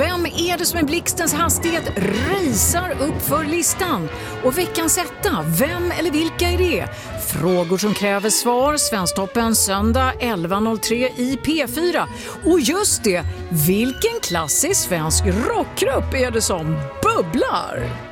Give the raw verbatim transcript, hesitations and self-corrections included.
Vem är det som med blixtens hastighet racear upp för listan? Och veckans etta, vem eller vilka är det? Frågor som kräver svar, Svensktoppen söndag elva noll tre i P fyra. Och just det, vilken klassisk svensk rockgrupp är det som bubblar?